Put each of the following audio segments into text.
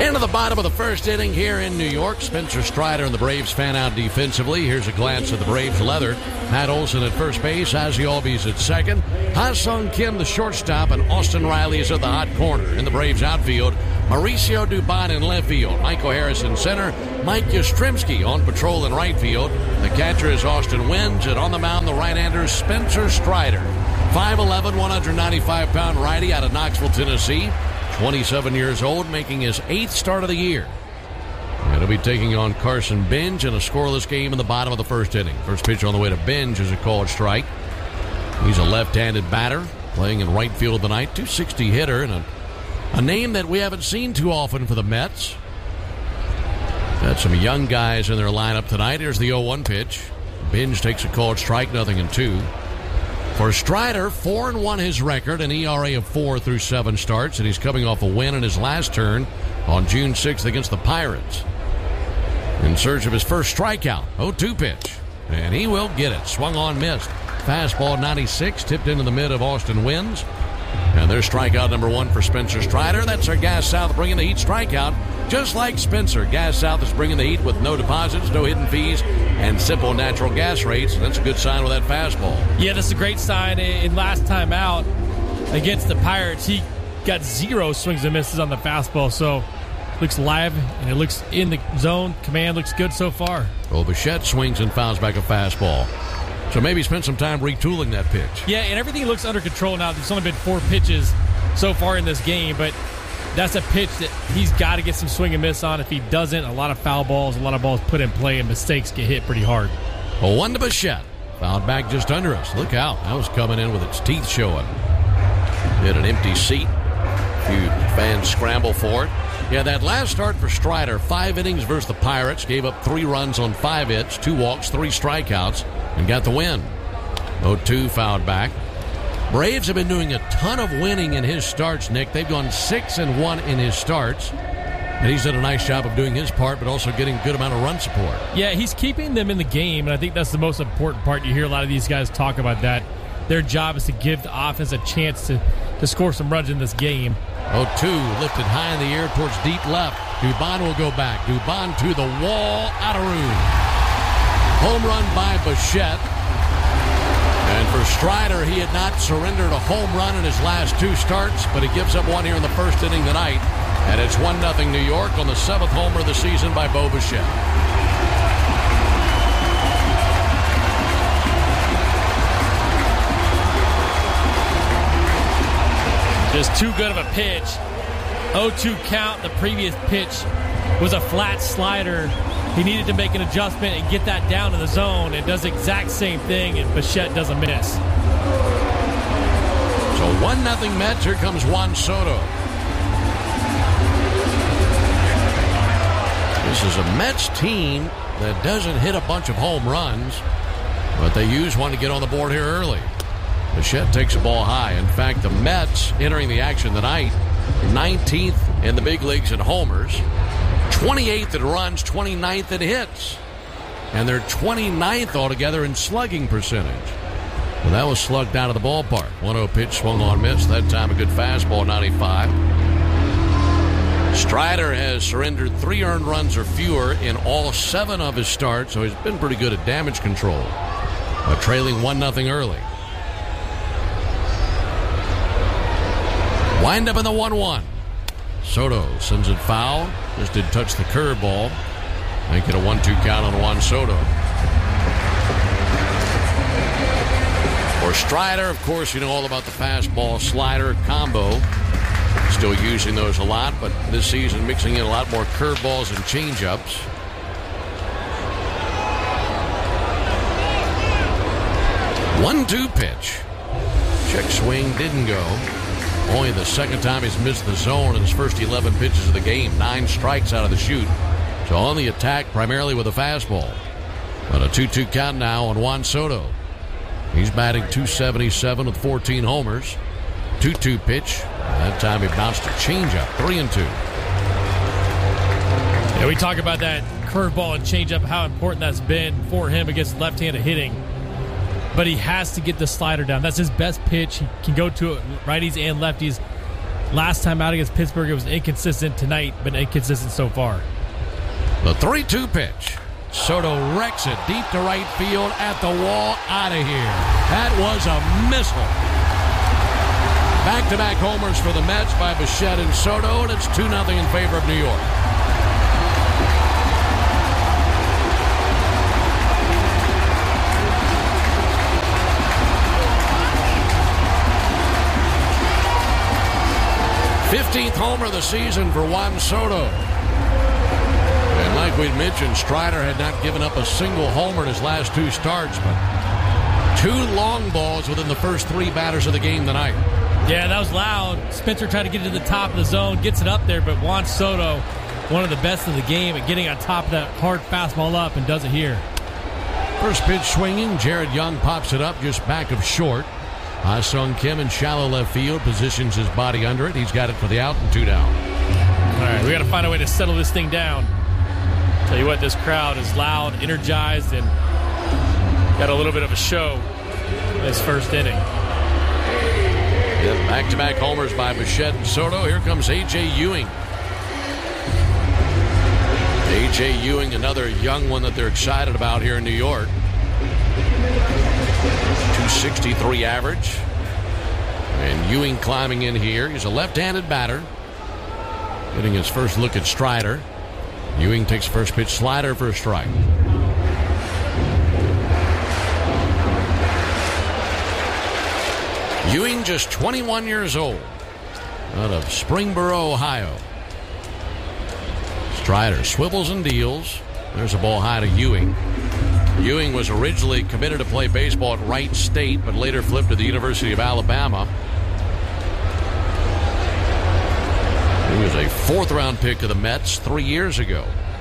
Into the bottom of the first inning here in New York. Spencer Strider and the Braves fan out defensively. Here's a glance at the Braves leather. Matt Olson at first base. Ozzie Albies at second. Ha-Sung Kim, the shortstop, and Austin Riley is at the hot corner. In the Braves outfield, Mauricio Dubon in left field. Michael Harris in center. Mike Yastrzemski on patrol in right field. The catcher is Austin Wynns, and on the mound, the right-hander Spencer Strider. 5'11", 195-pound righty out of Knoxville, Tennessee. 27 years old, making his 8th start of the year. And he'll be taking on Carson Benj in a scoreless game in the bottom of the first inning. First pitch on the way to Benj is a called strike. He's a left-handed batter, playing in right field tonight. 260 hitter, and a name that we haven't seen too often for the Mets. Got some young guys in their lineup tonight. Here's the 0-1 pitch. Benj takes a called strike, 0-2. For Strider, 4-1 his record, an ERA of 4 through 7 starts, and he's coming off a win in his last turn on June 6th against the Pirates. In search of his first strikeout, 0-2 pitch, and he will get it. Swung on, missed. Fastball 96, tipped into the mid of Austin Wynns. And there's strikeout number 1 for Spencer Strider. That's our Gas South bringing the heat strikeout. Just like Spencer, Gas South is bringing the heat with no deposits, no hidden fees, and simple natural gas rates. And that's a good sign with that fastball. Yeah, that's a great sign. In last time out against the Pirates, he got 0 swings and misses on the fastball. So looks live, and it looks in the zone. Command looks good so far. Well, Bichette swings and fouls back a fastball. So maybe spend some time retooling that pitch. Yeah, and everything looks under control now. There's only been 4 pitches so far in this game, but that's a pitch that he's got to get some swing and miss on. If he doesn't, a lot of foul balls, a lot of balls put in play, and mistakes get hit pretty hard. A 1 to Bichette. Fouled back just under us. Look out. That was coming in with its teeth showing. Hit an empty seat. A few fans scramble for it. Yeah, that last start for Strider, 5 innings versus the Pirates, gave up 3 runs on 5 hits, 2 walks, 3 strikeouts, and got the win. 0-2 fouled back. Braves have been doing a ton of winning in his starts, Nick. They've gone 6-1 in his starts. And he's done a nice job of doing his part, but also getting a good amount of run support. Yeah, he's keeping them in the game, and I think that's the most important part. You hear a lot of these guys talk about that. Their job is to give the offense a chance to score some runs in this game. 0-2 lifted high in the air towards deep left. Dubon will go back. Dubon to the wall, out of room. Home run by Bichette. And for Strider, he had not surrendered a home run in his last 2 starts, but he gives up 1 here in the first inning tonight. And it's 1-0 New York on the 7th homer of the season by Bo Bichette. Just too good of a pitch. 0-2 count. The previous pitch was a flat slider. He needed to make an adjustment and get that down in the zone. It does the exact same thing, and Bichette doesn't miss. So 1-0 Mets. Here comes Juan Soto. This is a Mets team that doesn't hit a bunch of home runs, but they use one to get on the board here early. Bichette takes the ball high. In fact, the Mets entering the action tonight, 19th in the big leagues in homers, 28th in runs, 29th in hits. And they're 29th altogether in slugging percentage. Well, that was slugged out of the ballpark. 1-0 pitch swung on, missed. That time a good fastball, 95. Strider has surrendered 3 earned runs or fewer in all 7 of his starts, so he's been pretty good at damage control. But trailing 1-0 early. Wind up in the 1-1. Soto sends it foul. Just did touch the curveball. Make it a 1-2 count on Juan Soto. For Strider, of course, you know all about the fastball slider combo. Still using those a lot, but this season mixing in a lot more curveballs and changeups. One-two pitch. Check swing didn't go. Only the second time he's missed the zone in his first 11 pitches of the game. 9 strikes out of the chute. So on the attack, primarily with a fastball. But a 2-2 count now on Juan Soto. He's batting .277 with 14 homers. 2-2 pitch. That time he bounced a changeup. 3-2. Yeah, we talk about that curveball and changeup, how important that's been for him against left-handed hitting. But he has to get the slider down. That's his best pitch. He can go to it, righties and lefties. Last time out against Pittsburgh, it was inconsistent. Tonight, but inconsistent so far. The 3-2 pitch. Soto wrecks it deep to right field at the wall. Out of here. That was a missile. Back-to-back homers for the Mets by Bichette and Soto, and it's 2-0 in favor of New York. th homer of the season for Juan Soto. And like we mentioned, Strider had not given up a single homer in his last 2 starts, but 2 long balls within the first 3 batters of the game tonight. Yeah, that was loud. Spencer tried to get to the top of the zone, gets it up there, but Juan Soto, one of the best in the game at getting on top of that hard fastball up, and does it here. First pitch swinging, Jared Young pops it up just back of short. Ha-Sung Kim in shallow left field positions his body under it. He's got it for the out and 2 down. All right, we got to find a way to settle this thing down. Tell you what, this crowd is loud, energized, and got a little bit of a show this first inning. Yeah, back-to-back homers by Bichette and Soto. Here comes A.J. Ewing. A.J. Ewing, another young one that they're excited about here in New York. 263 average. And Ewing climbing in here. He's a left-handed batter. Getting his first look at Strider. Ewing takes first pitch slider for a strike. Ewing just 21 years old. Out of Springboro, Ohio. Strider swivels and deals. There's a ball high to Ewing. Ewing was originally committed to play baseball at Wright State, but later flipped to the University of Alabama. He was a 4th-round pick of the Mets 3 years ago.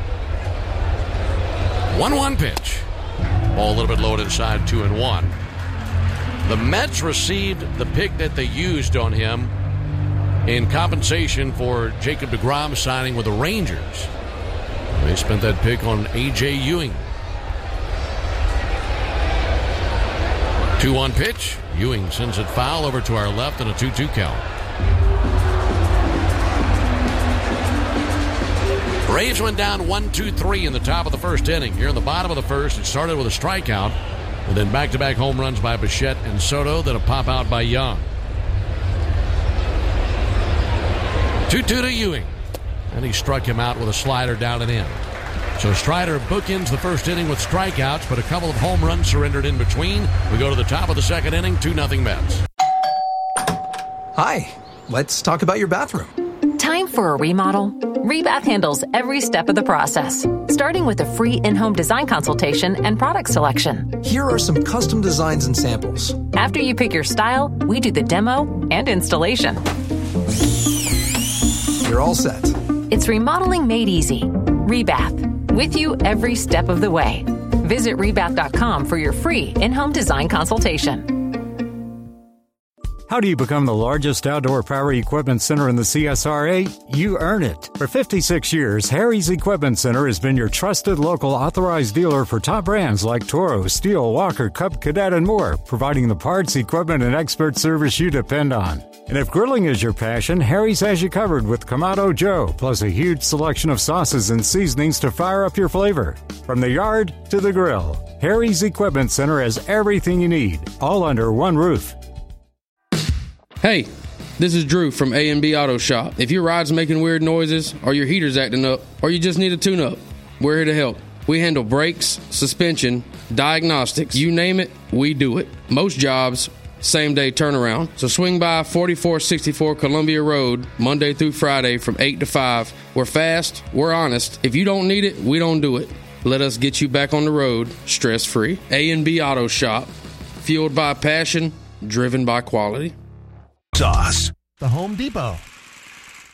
1-1 pitch. Ball a little bit low inside, 2-1. The Mets received the pick that they used on him in compensation for Jacob deGrom signing with the Rangers. They spent that pick on A.J. Ewing. 2-1 pitch. Ewing sends it foul over to our left and a 2-2 count. Braves went down 1-2-3 in the top of the first inning. Here in the bottom of the first, it started with a strikeout, and then back-to-back home runs by Bichette and Soto, then a pop out by Young. 2-2 to Ewing, and he struck him out with a slider down and in. So Strider bookends the first inning with strikeouts, but a couple of home runs surrendered in between. We go to the top of the second inning, 2-0 Mets. Hi, let's talk about your bathroom. Time for a remodel? Rebath handles every step of the process, starting with a free in-home design consultation and product selection. Here are some custom designs and samples. After you pick your style, we do the demo and installation. You're all set. It's remodeling made easy. Rebath, with you every step of the way. Visit rebath.com for your free in-home design consultation. How do you become the largest outdoor power equipment center in the CSRA? You earn it. For 56 years, Harry's Equipment Center has been your trusted local authorized dealer for top brands like Toro, Steel, Walker, Cub, Cadet, and more, providing the parts, equipment, and expert service you depend on. And if grilling is your passion, Harry's has you covered with Kamado Joe, plus a huge selection of sauces and seasonings to fire up your flavor. From the yard to the grill, Harry's Equipment Center has everything you need, all under one roof. Hey, this is Drew from A&B Auto Shop. If your ride's making weird noises, or your heater's acting up, or you just need a tune-up, we're here to help. We handle brakes, suspension, diagnostics, you name it, we do it. Most jobs, same-day turnaround. So swing by 4464 Columbia Road, Monday through Friday from 8 to 5. We're fast, we're honest. If you don't need it, we don't do it. Let us get you back on the road, stress-free. A&B Auto Shop, fueled by passion, driven by quality. Sauce. The Home Depot.